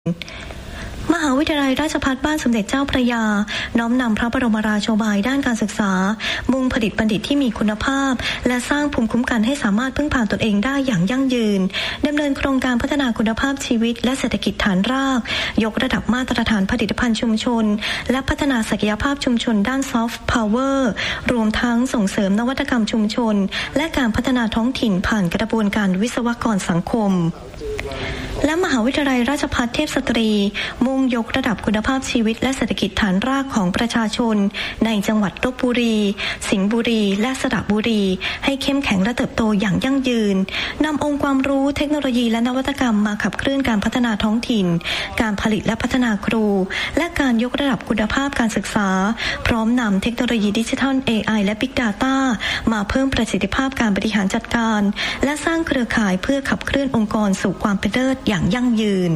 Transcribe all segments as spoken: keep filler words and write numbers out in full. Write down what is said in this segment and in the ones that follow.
มหาวิทยาลัยราชภัฏบ้านสมเด็จเจ้าพระยาน้อมนำพระบรมราโชบายด้านการศึกษามุ่งผลิตบัณฑิตที่มีคุณภาพและสร้างภูมิคุ้มกันให้สามารถพึ่งพาตนเองได้อย่างยั่งยืนดำเนินโครงการพัฒนาคุณภาพชีวิตและเศรษฐกิจฐานรากยกระดับมาตรฐานผลิตภัณฑ์ชุมชนและพัฒนาศักยภาพชุมชนด้านซอฟต์พาวเวอร์รวมทั้งส่งเสริมนวัตกรรมชุมชนและการพัฒนาท้องถิ่นผ่านกระบวนการวิศวกรสังคมและมหาวิทยาลัยราชภัฏเทพสตรีมุ่งยกระดับคุณภาพชีวิตและเศรษฐกิจฐานรากของประชาชนในจังหวัดลพบุรีสิงห์บุรีและสระบุรีให้เข้มแข็งและเติบโตอย่างยั่งยืนนำองค์ความรู้เทคโนโลยีและนวัตกรรมมาขับเคลื่อนการพัฒนาท้องถิ่นการผลิตและพัฒนาครูและการยกระดับคุณภาพการศึกษาพร้อมนำเทคโนโลยีดิจิทัล เอ ไอ และ Big Data มาเพิ่มประสิทธิภาพการบริหารจัดการและสร้างเครือข่ายเพื่อขับเคลื่อนองค์กรสู่ความเป็นเลิศอย่างยั่งยืน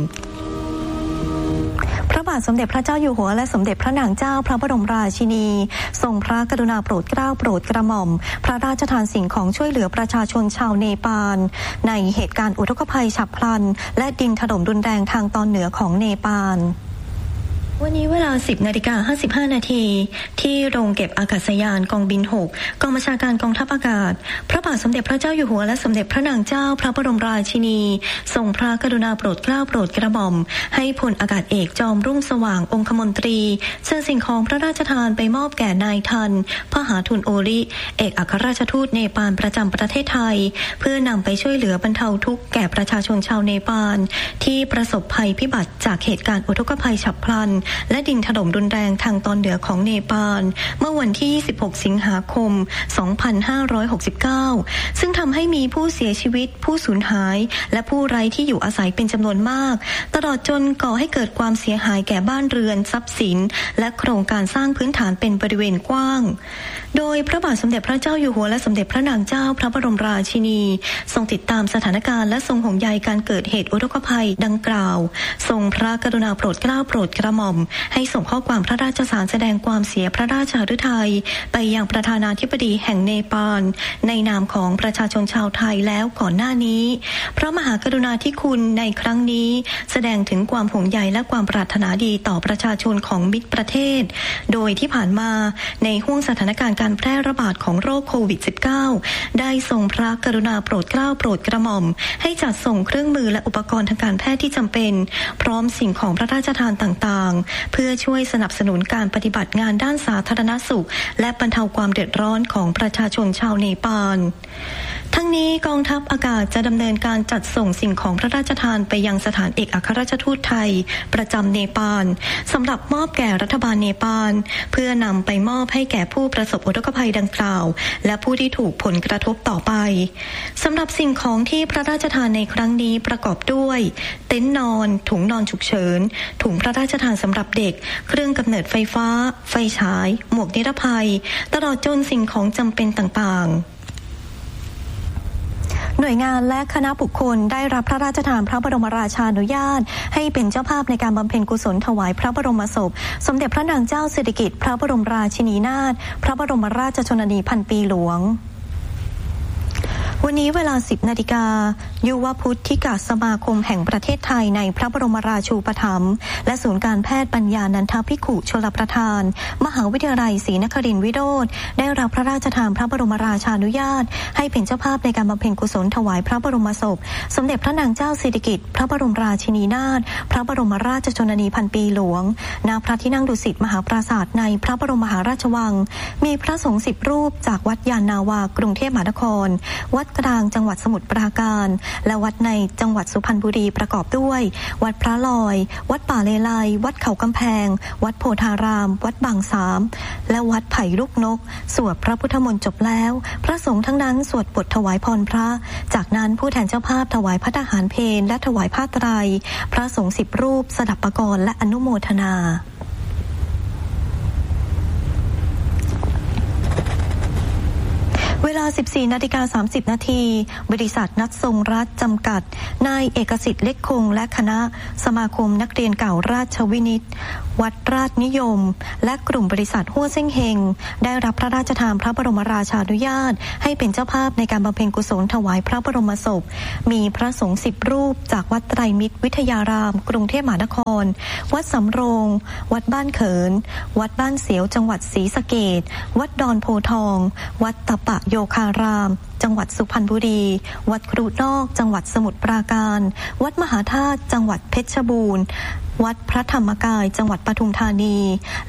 พระบาทสมเด็จพระเจ้าอยู่หัวและสมเด็จพระนางเจ้าพระบรมราชินีทรงพระกรุณาโปรดเกล้าโปรดกระหม่อมพระราชทานสิ่งของช่วยเหลือประชาชนชาวเนปาลในเหตุการณ์อุทกภัยฉับพลันและดินถล่มรุนแรงทางตอนเหนือของเนปาลวันนี้เวลา สิบนาฬิกาห้าสิบห้านาทีที่โรงเก็บอากาศยานกองบินหกกองบัญชาการกองทัพอากาศพระบาทสมเด็จพระเจ้าอยู่หัวและสมเด็จพระนางเจ้าพระบรมราชินีทรงพระกรุณาโปรดเกล้าโปรดกระหม่อมให้พลอากาศเอกจอมรุ่งสว่างองคมนตรีเชิญสิ่งของพระราชทานไปมอบแก่นายทันพหาทุนโอริเอกอัครราชทูตเนปาลประจำประเทศไทยเพื่อนำไปช่วยเหลือบรรเทาทุกข์แก่ประชาชนชาวเนปาลที่ประสบภัยพิบัติจากเหตุการณ์อุทกภัยฉับพลันและดินถล่มรุนแรงทางตอนเหนือของเนปาลเมื่อวันที่ยี่สิบหกสิงหาคมสองพันห้าร้อยหกสิบเก้าซึ่งทำให้มีผู้เสียชีวิตผู้สูญหายและผู้ไร้ที่อยู่อาศัยเป็นจำนวนมากตลอดจนก่อให้เกิดความเสียหายแก่บ้านเรือนทรัพย์สินและโครงการสร้างพื้นฐานเป็นบริเวณกว้างโดยพระบาทสมเด็จพระเจ้าอยู่หัวและสมเด็จพระนางเจ้าพระบรมราชินีทรงติดตามสถานการณ์และทรงห่วงใยการเกิดเหตุอุทกภัยดังกล่าวทรงพระกรุณาโปรดเกล้าโปรดกระหม่อมให้ส่งข้อความพระราชสารแสดงความเสียพระราชฤทัยไปยังประธานาธิบดีแห่งเนปาลในนามของประชาชนชาวไทยแล้วก่อนหน้านี้พระมหากรุณาธิคุณในครั้งนี้แสดงถึงความห่วงใยและความปรารถนาดีต่อประชาชนของมิตรประเทศโดยที่ผ่านมาในห้วงสถานการณ์การแพร่ระบาดของโรคโควิด สิบเก้า ได้ทรงพระกรุณาโปรดเกล้าโปรดกระหม่อมให้จัดส่งเครื่องมือและอุปกรณ์ทางการแพทย์ที่จำเป็นพร้อมสิ่งของพระราชทานต่างๆเพื่อช่วยสนับสนุนการปฏิบัติงานด้านสาธารณสุขและบรรเทาความเดือดร้อนของประชาชนชาวเนปาลทั้งนี้กองทัพอากาศจะดำเนินการจัดส่งสิ่งของพระราชทานไปยังสถานเอกอัครราชทูตไทยประจำเนปาลสำหรับมอบแก่รัฐบาลเนปาลเพื่อนำไปมอบให้แก่ผู้ประสบอุทกภัยดังกล่าวและผู้ที่ถูกผลกระทบต่อไปสำหรับสิ่งของที่พระราชทานในครั้งนี้ประกอบด้วยเต็นท์นอนถุงนอนฉุกเฉินถุงพระราชทานสำหรับเด็กเครื่องกำเนิดไฟฟ้าไฟฉายหมวกนิรภัยตลอดจนสิ่งของจำเป็นต่างๆหน่วยงานและคณะบุคคลได้รับพระราชทานพระบรมราชานุญาตให้เป็นเจ้าภาพในการบำเพ็ญกุศลถวายพระบรมศพสมเด็จพระนางเจ้าสิริกิติ์พระบรมราชินีนาถพระบรมราชชนนีพันปีหลวงวันนี้เวลา สิบนาฬิกายุวพุทธิกสมาคมแห่งประเทศไทยในพระบรมราชูปถัมภ์และศูนย์การแพทย์ปัญญานันทภิกขุชลประทานมหาวิทยาลัยศรีนครินทร์วิโรจน์ได้รับพระราชทานพระบรมราชานุญาตให้เป็นเจ้าภาพในการบำเพ็ญกุศลถวายพระบรมศพสมเด็จพระนางเจ้าสิริกิติ์พระบรมราชินีนาถพระบรมราชชนนีพันปีหลวงณพระที่นั่งดุสิตมหาปราสาทในพระบรมมหาราชวังมีพระสงฆ์สิบรูปจากวัดยานนาวากรุงเทพมหานครวัดกลางจังหวัดสมุทรปราการและวัดในจังหวัดสุพรรณบุรีประกอบด้วยวัดพระลอยวัดป่าเลไลวัดเขากำแพงวัดโพธารามวัดบางสามและวัดไผ่ลูกนกสวดพระพุทธมนต์จบแล้วพระสงฆ์ทั้งนั้นสวดบทถวายพรพระจากนั้นผู้แทนเจ้าภาพถวายพระทหารเพลและถวายผ้าไตรพระสงฆ์สิบรูปสดับปกรณ์และอนุโมทนาเวลา สิบสี่นาฬิกาสามสิบนาทีบริษัทนัดทรงรัฐจำกัดนายเอกสิทธิ์เล็กคงและคณะสมาคมนักเรียนเก่าราชวินิตวัดราชนิยมและกลุ่มบริษัทฮั่วเซ่งเฮงได้รับพระราชทานพระบรมราชานุญาตให้เป็นเจ้าภาพในการบำเพ็ญกุศลถวายพระบรมศพมีพระสงฆ์สิบรูปจากวัดไตรมิตรวิทยารามกรุงเทพมหานครวัดสำโรงวัดบ้านเขินวัดบ้านเสียวจังหวัดศรีสะเกษวัดดอนโพทองวัดตะปะโยคารามจังหวัดสุพรรณบุรีวัดครุนอกจังหวัดสมุทรปราการวัดมหาธาตุจังหวัดเพชรบูรณ์วัดพระธรรมกายจังหวัดปทุมธานี